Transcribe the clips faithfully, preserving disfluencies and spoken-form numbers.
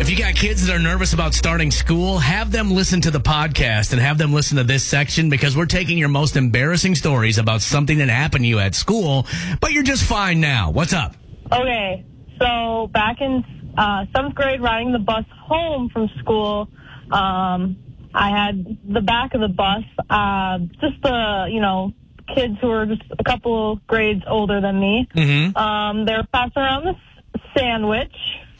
If you got kids that are nervous about starting school, have them listen to the podcast and have them listen to this section because we're taking your most embarrassing stories about something that happened to you at school, but you're just fine now. What's up? Okay, so back in uh, seventh grade, riding the bus home from school, um, I had the back of the bus, uh, just the, you know, kids who were just a couple of grades older than me. Mm-hmm. Um, they were passing around this sandwich,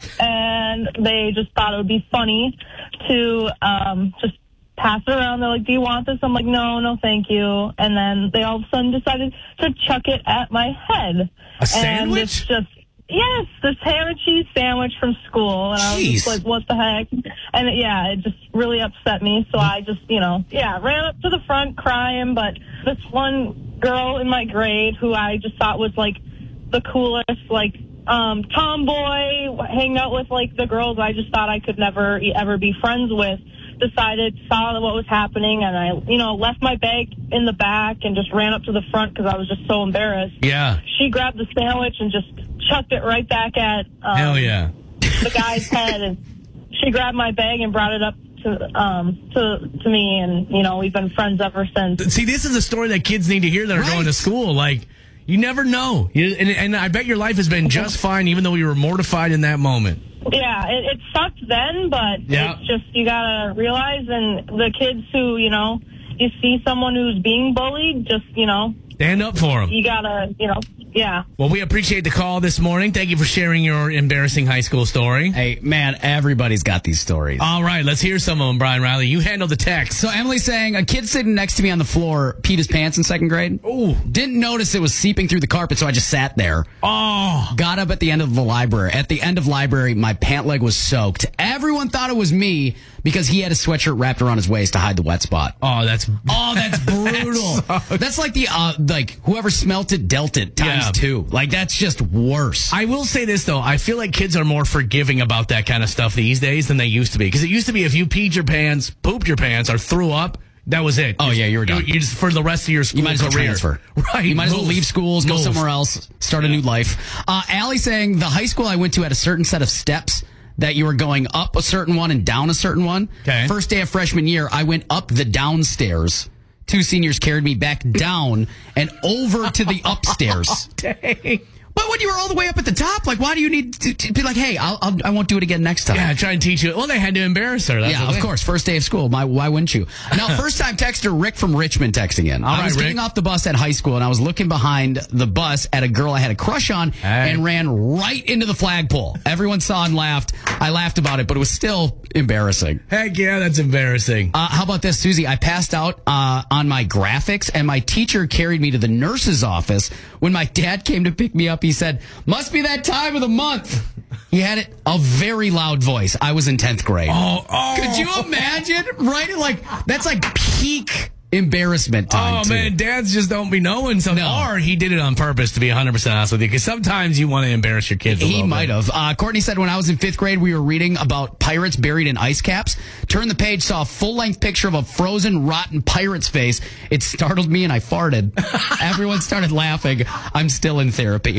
and they just thought it would be funny to um, just pass it around. They're like, do you want this? I'm like, no, no, thank you. And then they all of a sudden decided to chuck it at my head. A sandwich? And it's just, yes, this ham and cheese sandwich from school. And I was just like, what the heck? And it, yeah, it just really upset me. So I just, you know, yeah, ran up to the front crying. But this one girl in my grade who I just thought was like the coolest, like, um, tomboy, hang out with like the girls I just thought I could never ever be friends with, decided, saw what was happening, and I, you know, left my bag in the back and just ran up to the front because I was just so embarrassed. Yeah. She grabbed the sandwich and just chucked it right back at um, Hell yeah. the guy's head, and she grabbed my bag and brought it up to um to to me, and you know, we've been friends ever since. See, this is a story that kids need to hear that are Right. going to school. Like, you never know. You, and, and I bet your life has been just fine, even though you were mortified in that moment. Yeah, it, it sucked then, but Yeah. it's just, you gotta realize, and the kids who, you know, you see someone who's being bullied, just, you know, Stand up for them. you gotta, you know, yeah. Well, we appreciate the call this morning. Thank you for sharing your embarrassing high school story. Hey, man, everybody's got these stories. All right, let's hear some of them, Brian Riley. You handle the text. So Emily's saying a kid sitting next to me on the floor peed his pants in second grade. Ooh. Didn't notice it was seeping through the carpet, so I just sat there. Oh. Got up at the end of the library. At the end of library, my pant leg was soaked. Everyone thought it was me because he had a sweatshirt wrapped around his waist to hide the wet spot. Oh, that's... Oh, that's brutal. That That's like the, uh, like, whoever smelt it dealt it times Yeah. two. Like, that's just worse. I will say this, though. I feel like kids are more forgiving about that kind of stuff these days than they used to be. Because it used to be if you peed your pants, pooped your pants, or threw up, that was it. Oh, yeah, you were done. You, you just, for the rest of your school You might as well career. transfer. Right. You might as well Move. leave schools, go Move. somewhere else, start a new life. Uh, Allie saying the high school I went to had a certain set of steps that you were going up a certain one and down a certain one. Okay. First day of freshman year, I went up the downstairs. Two seniors carried me back down and over to the upstairs. Dang. But when you were all the way up at the top, like, why do you need to, to be like, hey, I'll, I'll, I won't do it again next time? Yeah, try and teach you. Well, they had to embarrass her. That's Yeah, the of thing. course. First day of school. My, why wouldn't you? Now, first time texter Rick from Richmond texting in. All I right, was Rick. getting off the bus at high school, and I was looking behind the bus at a girl I had a crush on Hey. and ran right into the flagpole. Everyone saw and laughed. I laughed about it, but it was still embarrassing. Heck yeah, that's embarrassing. Uh, how about this, Susie? I passed out uh, on my graphics, and my teacher carried me to the nurse's office. When my dad came to pick me up, he said, must be that time of the month. He had it a very loud voice. I was in tenth grade. Oh, oh. Could you imagine? Right? Like, that's like peak embarrassment time. Oh, too. man, dads just don't be knowing something. No. Or he did it on purpose, to be one hundred percent honest with you, because sometimes you want to embarrass your kids a He little might bit. have. Uh, Courtney said when I was in fifth grade, we were reading about pirates buried in ice caps. Turned the page, saw a full-length picture of a frozen, rotten pirate's face. It startled me, and I farted. Everyone started laughing. I'm still in therapy.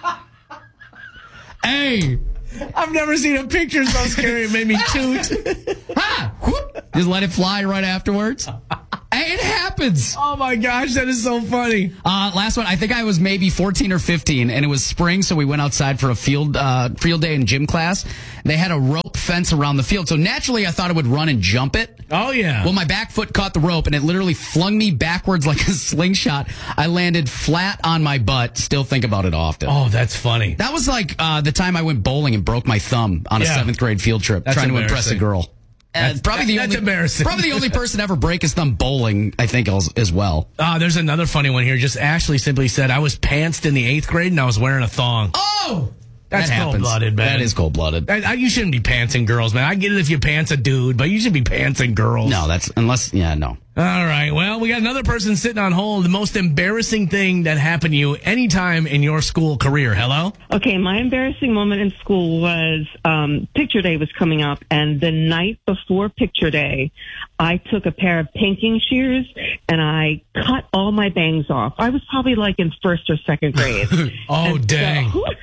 Hey! I've never seen a picture so scary it made me toot. Ha! Whoop. Just let it fly right afterwards. Hey, it happens. Oh, my gosh, that is so funny. Uh, last one, I think I was maybe fourteen or fifteen, and it was spring, so we went outside for a field uh, field day in gym class. They had a rope fence around the field, so naturally I thought I would run and jump it. Oh, yeah. Well, my back foot caught the rope, and it literally flung me backwards like a slingshot. I landed flat on my butt. Still think about it often. Oh, that's funny. That was like uh, the time I went bowling and broke my thumb on a Yeah. seventh grade field trip That's trying to impress a embarrassing. girl. Uh, That's- probably the that's only embarrassing. Probably the only person to ever break his thumb bowling, I think, as, as well. Ah, there's another funny one here. Just Ashley simply said, I was pantsed in the eighth grade and I was wearing a thong. Oh, That's that happens. cold-blooded, man. That is cold blooded. I, I, you shouldn't be pantsing girls, man. I get it if you pants a dude, but you should be pantsing girls. No, that's unless yeah, no. All right. Well, we got another person sitting on hold. The most embarrassing thing that happened to you anytime in your school career. Hello? Okay, my embarrassing moment in school was um, picture day was coming up, and the night before picture day, I took a pair of painting shears and I cut all my bangs off. I was probably like in first or second grade. Oh, And dang. So,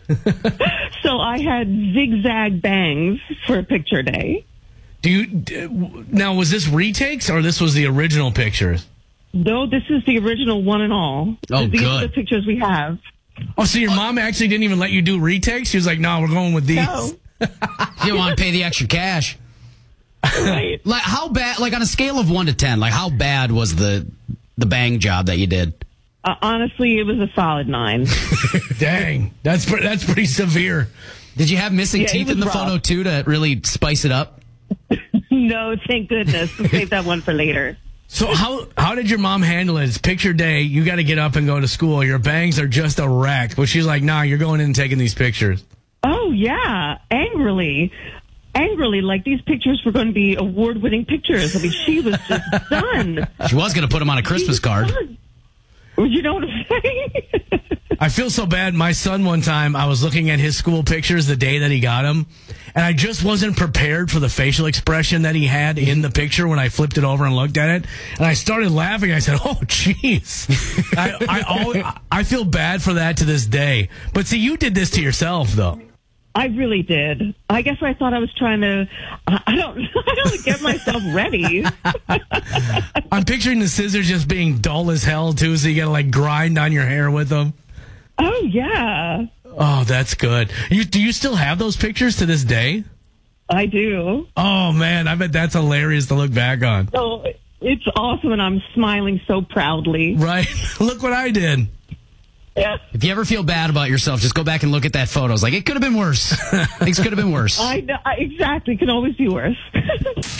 So I had zigzag bangs for picture day. Do you now? Was this retakes or this was the original pictures? No, this is the original one and all. Oh, These good. are the pictures we have. Oh, so your mom actually didn't even let you do retakes? She was like, "No, we're going with these." No. You didn't want to pay the extra cash. Right. Like how bad? Like on a scale of one to ten, like how bad was the the bang job that you did? Uh, honestly, it was a solid nine. Dang, that's pre- that's pretty severe. Did you have missing Yeah, it teeth was in the rough. photo too to really spice it up? No, thank goodness. We'll save that one for later. So how how did your mom handle it? It's picture day. You got to get up and go to school. Your bangs are just a wreck. But she's like, "Nah, you're going in and taking these pictures." Oh, yeah. Angrily. Angrily, like these pictures were going to be award-winning pictures. I mean, she was just done. She was going to put them on a Christmas card. Done. You know what I'm saying? I feel so bad. My son, one time, I was looking at his school pictures the day that he got them, and I just wasn't prepared for the facial expression that he had in the picture when I flipped it over and looked at it. And I started laughing. I said, "Oh, jeez." I, I, always, I feel bad for that to this day. But see, you did this to yourself, though. I really did. I guess I thought I was trying to, I don't, I don't get myself ready. I'm picturing the scissors just being dull as hell, too, so you got to, like, grind on your hair with them. Oh, yeah. Oh, that's good. You, do you still have those pictures to this day? I do. Oh, man, I bet that's hilarious to look back on. So it's awesome, and I'm smiling so proudly. Right? Look what I did. Yeah. If you ever feel bad about yourself, just go back and look at that photo. It's like, it could have been worse. Things could have been worse. I know, I- exactly. Can always be worse.